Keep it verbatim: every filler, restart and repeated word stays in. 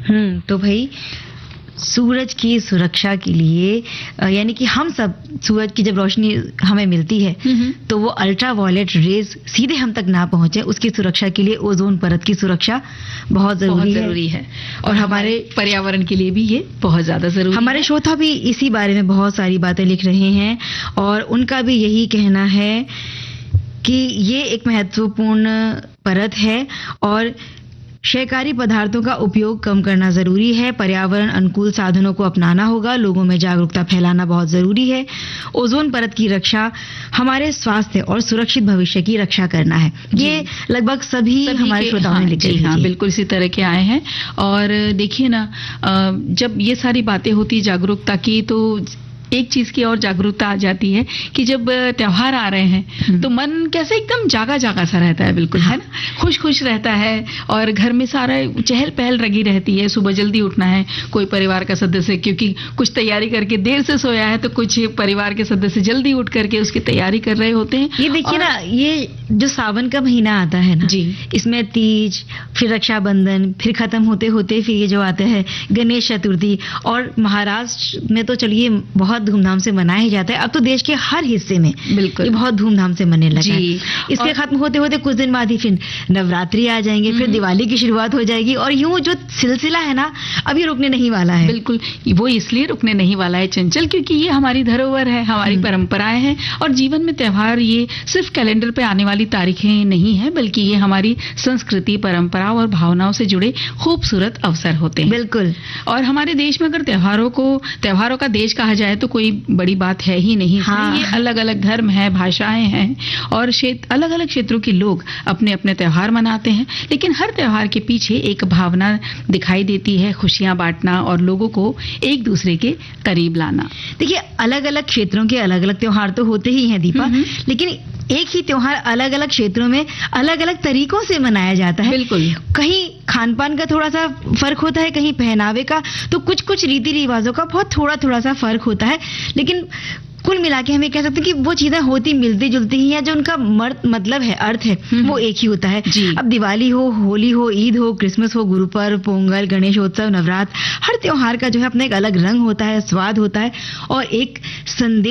हम्म तो भाई सूरज की सुरक्षा के लिए, यानी कि हम सब सूरज की जब रोशनी हमें मिलती है तो वो अल्ट्रा वायलेट रेज सीधे हम तक ना पहुंचे, उसकी सुरक्षा के लिए ओजोन परत की सुरक्षा बहुत जरूरी, बहुत है।, जरूरी है और हमारे पर्यावरण के लिए भी ये बहुत ज्यादा जरूरी है। हमारे श्रोता भी इसी बारे में बहुत सारी बातें लिख रहे हैं और उनका भी यही कहना है कि ये एक महत्वपूर्ण परत है और क्षयकारी पदार्थों का उपयोग कम करना जरूरी है। पर्यावरण अनुकूल साधनों को अपनाना होगा, लोगों में जागरूकता फैलाना बहुत जरूरी है। ओजोन परत की रक्षा हमारे स्वास्थ्य और सुरक्षित भविष्य की रक्षा करना है। ये लगभग सभी, सभी हमारे श्रोताओं ने लिखे हैं। हाँ, बिल्कुल इसी तरह के आए हैं। और देखिए ना, जब ये सारी बातें होती जागरूकता की तो एक चीज की और जागरूकता आ जाती है कि जब त्योहार आ रहे हैं तो मन कैसे एकदम जागा जागा सा रहता है, बिल्कुल है ना, खुश खुश रहता है और घर में सारा चहल पहल लगी रहती है। सुबह जल्दी उठना है, कोई परिवार का सदस्य क्योंकि कुछ तैयारी करके देर से सोया है तो कुछ परिवार के सदस्य जल्दी उठ करके उसकी तैयारी कर रहे होते हैं। ये देखिए ना, ये जो सावन का महीना आता है ना जी, इसमें तीज, फिर रक्षाबंधन, फिर खत्म होते होते फिर ये जो आता है गणेश चतुर्थी, और महाराष्ट्र में तो चलिए बहुत धूमधाम से मनाया ही जाता है। अब तो देश के हर हिस्से में बिल्कुल ये बहुत धूमधाम से मनाने लगा है। इसके और... खत्म होते होते कुछ दिन बाद ही फिर नवरात्रि आ जाएंगे, फिर दिवाली की शुरुआत हो जाएगी और यूं जो सिलसिला है ना अभी रुकने नहीं वाला है। बिल्कुल, वो इसलिए रुकने नहीं वाला है चंचल क्योंकि ये हमारी धरोहर है, हमारी परंपराएं हैं और जीवन में त्योहार ये सिर्फ कैलेंडर पे आने वाली तारीखें नहीं है, बल्कि ये हमारी संस्कृति, परंपराओं और भावनाओं से जुड़े खूबसूरत अवसर होते हैं। बिल्कुल। और हमारे देश में अगर त्योहारों को त्योहारों का देश कहा जाए तो कोई बड़ी बात है ही नहीं। हाँ। ये अलग अलग धर्म है, भाषाएं हैं और क्षेत्र, अलग अलग क्षेत्रों के लोग अपने अपने त्योहार मनाते हैं, लेकिन हर त्योहार के पीछे एक भावना दिखाई देती है, खुशियां बांटना और लोगों को एक दूसरे के करीब लाना। देखिए, अलग अलग क्षेत्रों के अलग अलग त्योहार तो होते ही हैं दीपा, लेकिन एक ही त्योहार अलग अलग क्षेत्रों में अलग अलग तरीकों से मनाया जाता है। बिल्कुल, कहीं खान पान का थोड़ा सा फर्क होता है, कहीं पहनावे का, तो कुछ कुछ रीति रिवाजों का बहुत थोड़ा थोड़ा सा फर्क होता है, लेकिन कुल मिला के हमें कह सकते हैं कि वो चीजें होती मिलती जुलती ही हैं, जो उनका मतलब है, अर्थ है, वो एक ही होता है। अब दिवाली हो, होली हो, ईद हो, क्रिसमस हो, गुरु पर्व, पोंगल, गणेशोत्सव, नवरात्र, हर त्योहार का जो है अपना एक अलग रंग होता है, स्वाद होता है और एक संदेश